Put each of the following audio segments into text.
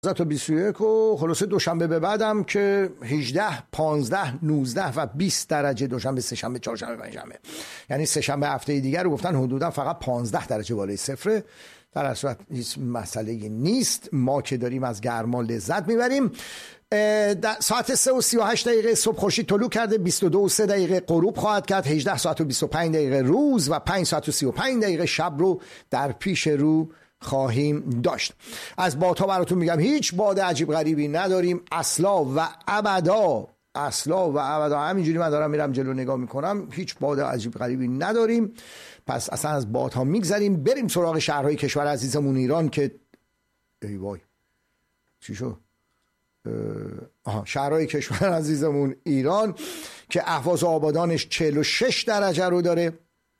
تا 21 و خلاصه دوشنبه به بعدم که 18 15 19 و 20 درجه دوشنبه سه شنبه چهارشنبه پنجشنبه، یعنی سه شنبه هفته دیگر رو گفتن حدودا فقط 15 درجه بالای صفر. در اصل هیچ مسئله نیست، ما که داریم از گرما لذت میبریم. ساعت 3 و 38 دقیقه صبح خورشید طلوع کرده، 22 و 3 دقیقه غروب خواهد کرد، 18 ساعت و 25 دقیقه روز و 5 ساعت و 35 دقیقه شب رو در پیش رو خواهیم داشت. از بادها براتون میگم هیچ باد عجیب غریبی نداریم اصلا و ابدا، اصلا و ابدا. همینجوری من دارم میرم جلو نگاه میکنم، هیچ باد عجیب غریبی نداریم. پس اصلا از بادها میگذریم، بریم سراغ شهرهای کشور عزیزمون ایران که ای وای چی شد؟ شهرهای کشور عزیزمون ایران که اهواز و آبادانش 46 درجه رو داره،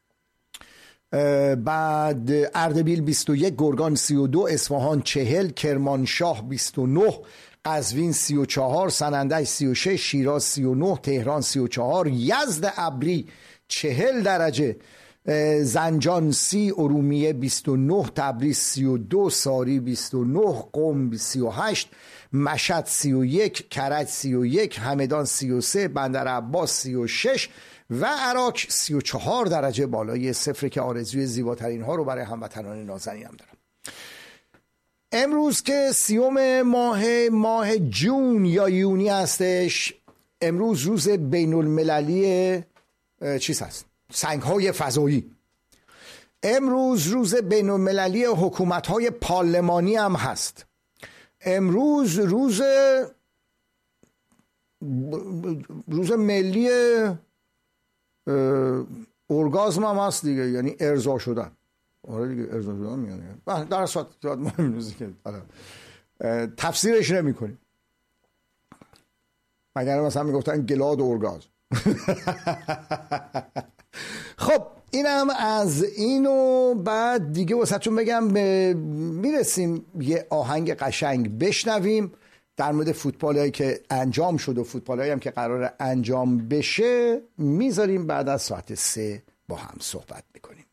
بعد اردبیل 21، گرگان 32، اصفهان 40، کرمانشاه 29، قزوین 34، سنندج 36، شیراز 39، تهران 34، یزد ابری 40 درجه، زنجان 30، ارومیه 29، تبریز 32، ساری 29، قم 38، مشهد 31، کرج 31، همدان 33، بندر عباس 36 و عراق 34 درجه بالای صفر که آرزوی زیباترین ها رو برای هموطنان نازنینم دارم. امروز که 30 ماه جون یا یونی هستش، امروز روز بین المللی چیز هست؟ سنگ های فضایی. امروز روز بین المللی حکومت های پارلمانی هم هست. امروز روز ملی ارگازم هم هست دیگه، یعنی ارضا شدن. آره دیگه ارضا شدن میگن. در اصل مهم روزی که تفسیرش نمی کنیم، مگر مثلا میگفتن گلاد ارگازم. خب اینم از اینو. بعد دیگه واسهتون بگم میرسیم یه آهنگ قشنگ بشنویم در مورد فوتبال هایی که انجام شد و فوتبال هایی هم که قرار انجام بشه، میذاریم بعد از ساعت 3 با هم صحبت میکنیم.